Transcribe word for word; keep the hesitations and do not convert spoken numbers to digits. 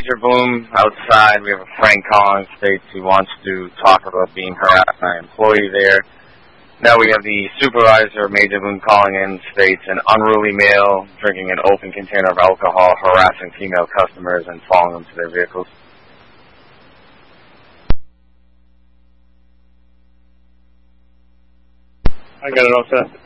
Major Boom outside. We have a Frank calling, states he wants to talk about being harassed by an employee there. Now we have the supervisor of Major Boom calling in, states an unruly male drinking an open container of alcohol, harassing female customers and following them to their vehicles. I got it all set.